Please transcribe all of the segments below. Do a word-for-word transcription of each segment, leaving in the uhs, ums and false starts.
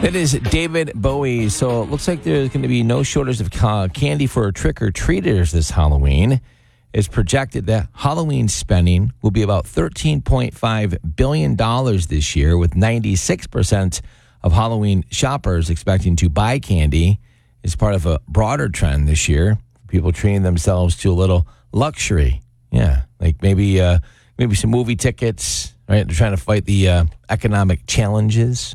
That is David Bowie. So it looks like there's going to be no shortage of ca- candy for trick-or-treaters this Halloween. It's projected that Halloween spending will be about thirteen point five billion dollars this year, with ninety-six percent of Halloween shoppers expecting to buy candy. It's part of a broader trend this year. People treating themselves to a little luxury. Yeah, like maybe uh, maybe some movie tickets, right? They're trying to fight the uh, economic challenges.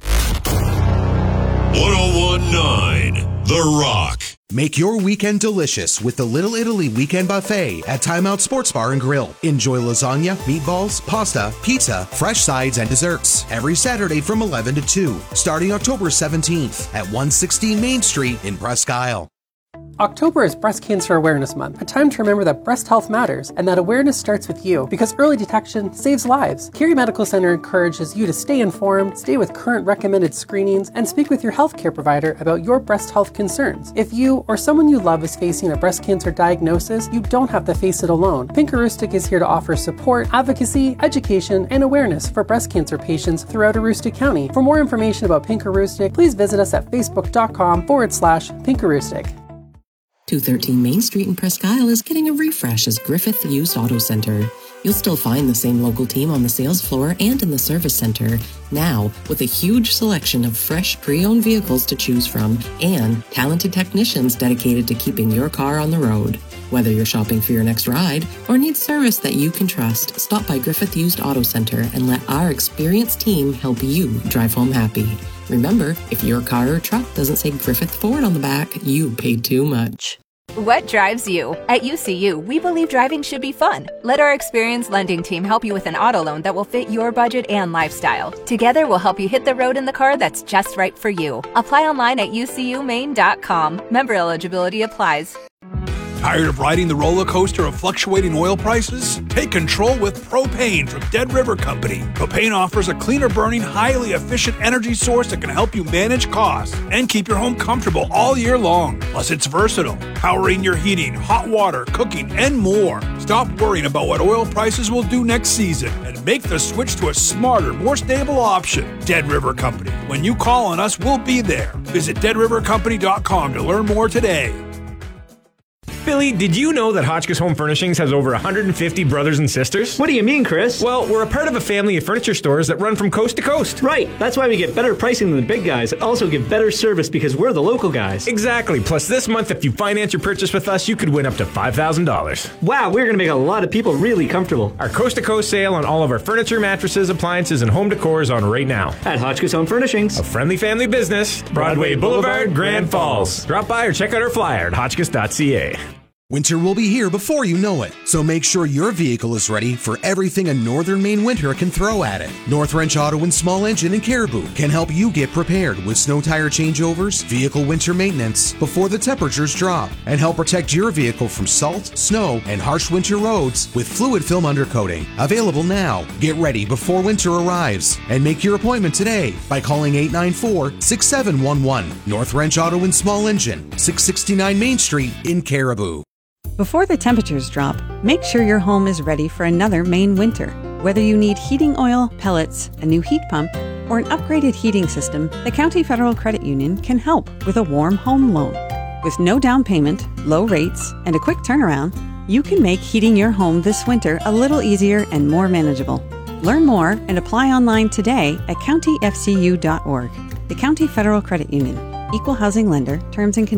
one oh one point nine The Rock. Make your weekend delicious with the Little Italy Weekend Buffet at Timeout Sports Bar and Grill. Enjoy lasagna, meatballs, pasta, pizza, fresh sides, and desserts every Saturday from eleven to two, starting October seventeenth at one sixteen Main Street in Presque Isle. October is Breast Cancer Awareness Month, a time to remember that breast health matters and that awareness starts with you, because early detection saves lives. Cary Medical Center encourages you to stay informed, stay with current recommended screenings, and speak with your healthcare provider about your breast health concerns. If you or someone you love is facing a breast cancer diagnosis, you don't have to face it alone. Pinkaroostick is here to offer support, advocacy, education, and awareness for breast cancer patients throughout Aroostook County. For more information about Pinkaroostick, please visit us at facebook.com forward slash Pinkaroostick. two thirteen Main Street in Presque Isle is getting a refresh as Griffith Used Auto Center. You'll still find the same local team on the sales floor and in the service center, now with a huge selection of fresh pre-owned vehicles to choose from and talented technicians dedicated to keeping your car on the road. Whether you're shopping for your next ride or need service that you can trust, stop by Griffith Used Auto Center and let our experienced team help you drive home happy. Remember, if your car or truck doesn't say Griffith Ford on the back, you paid too much. What drives you? At U C U, we believe driving should be fun. Let our experienced lending team help you with an auto loan that will fit your budget and lifestyle. Together, we'll help you hit the road in the car that's just right for you. Apply online at u c u maine dot com. Member eligibility applies. Tired of riding the roller coaster of fluctuating oil prices? Take control with Propane from Dead River Company. Propane offers a cleaner burning, highly efficient energy source that can help you manage costs and keep your home comfortable all year long. Plus, it's versatile, powering your heating, hot water, cooking, and more. Stop worrying about what oil prices will do next season and make the switch to a smarter, more stable option. Dead River Company. When you call on us, we'll be there. Visit dead river company dot com to learn more today. Billy, did you know that Hotchkiss Home Furnishings has over one hundred fifty brothers and sisters? What do you mean, Chris? Well, we're a part of a family of furniture stores that run from coast to coast. Right. That's why we get better pricing than the big guys and also give better service because we're the local guys. Exactly. Plus, this month, if you finance your purchase with us, you could win up to five thousand dollars. Wow, we're going to make a lot of people really comfortable. Our coast-to-coast sale on all of our furniture, mattresses, appliances, and home decor is on right now. At Hotchkiss Home Furnishings. A friendly family business. Broadway, Broadway Boulevard, Boulevard, Grand Falls. Drop by or check out our flyer at hotchkiss dot c a. Winter will be here before you know it, so make sure your vehicle is ready for everything a northern Maine winter can throw at it. North Wrench Auto and Small Engine in Caribou can help you get prepared with snow tire changeovers, vehicle winter maintenance before the temperatures drop, and help protect your vehicle from salt, snow, and harsh winter roads with fluid film undercoating. Available now. Get ready before winter arrives and make your appointment today by calling eight nine four, six seven one one. North Wrench Auto and Small Engine, six sixty-nine Main Street in Caribou. Before the temperatures drop, make sure your home is ready for another Maine winter. Whether you need heating oil, pellets, a new heat pump, or an upgraded heating system, the County Federal Credit Union can help with a warm home loan. With no down payment, low rates, and a quick turnaround, you can make heating your home this winter a little easier and more manageable. Learn more and apply online today at county f c u dot org. The County Federal Credit Union. Equal housing lender. Terms and conditions.